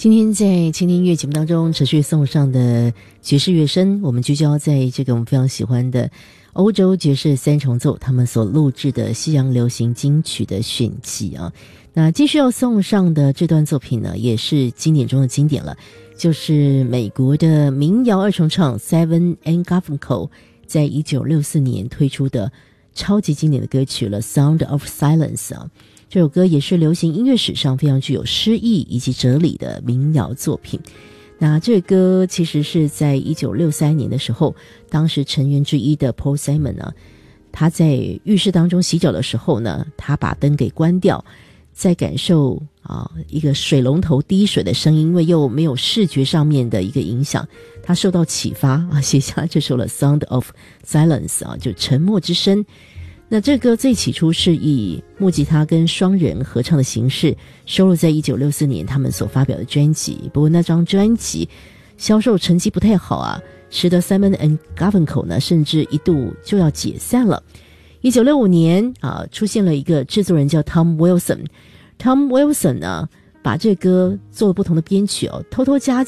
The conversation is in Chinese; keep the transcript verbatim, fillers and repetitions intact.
今天在倾听音乐节目当中持续送上的爵士乐声，我们聚焦在这个我们非常喜欢的欧洲爵士三重奏他们所录制的西洋流行金曲的选集啊。那继续要送上的这段作品呢，也是经典中的经典了，就是美国的民谣二重唱 Simon and Garfunkel 在一九六四年推出的超级经典的歌曲了 Sound of Silence 啊。这首歌也是流行音乐史上非常具有诗意以及哲理的民谣作品。那这歌其实是在一九六三年的时候，当时成员之一的 Paul Simon 呢，他在浴室当中洗澡的时候呢，他把灯给关掉，在感受啊一个水龙头滴水的声音，因为又没有视觉上面的一个影响，他受到启发啊，写下这首了 Sound of Silence 啊，就沉默之声。那这歌最起初是以木吉他跟双人合唱的形式收录在一九六四年他们所发表的专辑，不过那张专辑销售成绩不太好啊，使得 Simon and Garfunkel 呢甚至一度就要解散了。一九六五年啊，出现了一个制作人叫 Tom Wilson， Tom Wilson 呢把这歌做了不同的编曲哦，偷偷加